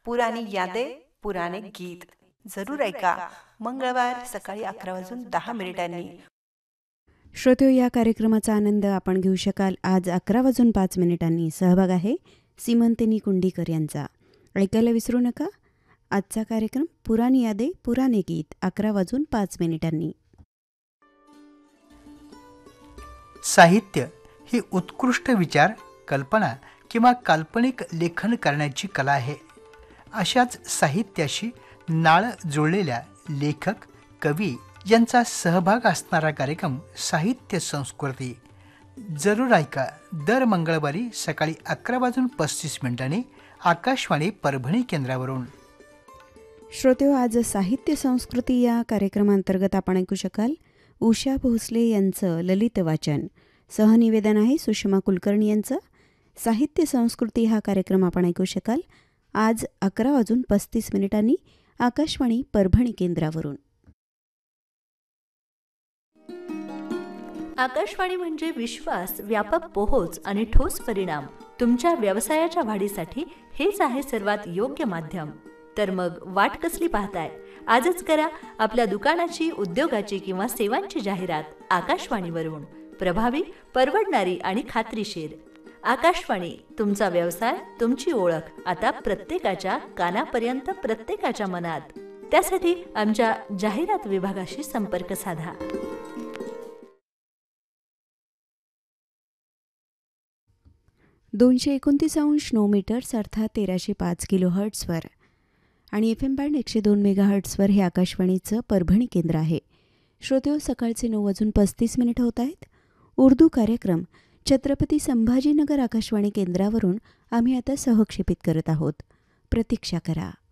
पुराणी यादे पुराणे गीत. जरूर ऐका. मंगळवार सकाळी 11:10 श्रोत्यो, या कार्यक्रमाचा आनंद आपण घेऊ शकाल आज 11:05 सहभाग आहे सीमंतिनी कुंडीकर यांचा. ऐकायला विसरू नका. आजचा कार्यक्रम पुराणी यादे पुराणे गीत 11:05. साहित्य ही उत्कृष्ट विचार, कल्पना किंवा काल्पनिक लेखन करण्याची कला आहे. अशाच साहित्याशी नाळ जुळलेल्या लेखक, कवी यांचा सहभाग असणारा कार्यक्रम साहित्य संस्कृती. जरूर ऐका. दर मंगळवारी सकाळी 11:35 आकाशवाणी परभणी केंद्रावरून. श्रोत्यो, आज साहित्य संस्कृती या कार्यक्रमांतर्गत आपण ऐकू शकाल उषा भोसले यांचं ललित वाचन. सहनिवेदन आहे सुषमा कुलकर्णी यांचं. साहित्य संस्कृती हा कार्यक्रम आपण ऐकू शकाल आज 11:35 आकाशवाणी परभणी केंद्रावरून. आकाशवाणी म्हणजे विश्वास, व्यापक पोहोच आणि ठोस परिणाम. तुमच्या व्यवसायाच्या वाढीसाठी हेच आहे सर्वात योग्य माध्यम. तर मग वाट कसली पाहताय? आजच करा आपल्या दुकानाची, उद्योगाची किंवा सेवांची जाहिरात आकाशवाणीवरून. प्रभावी, परवडणारी आणि खात्रीशीर. आकाशवाणी, तुमचा व्यवसाय, तुमची ओळख आता प्रत्येकाच्या कानापर्यंत, प्रत्येकाच्या मनात. त्यासाठी आमच्या जाहिरात विभागाशी संपर्क साधा. 229 अर्थात 1305 किलोहर्ट्झवर आणि FM बँड 102 मेगाहर्ट्झवर हे आकाशवाणीचं परभणी केंद्र आहे. श्रोत्यो, सकाळचे 9:35 होत आहेत. उर्दू कार्यक्रम छत्रपती संभाजीनगर आकाशवाणी केंद्रावरून आम्ही आता सहक्षेपित करत आहोत. प्रतीक्षा करा.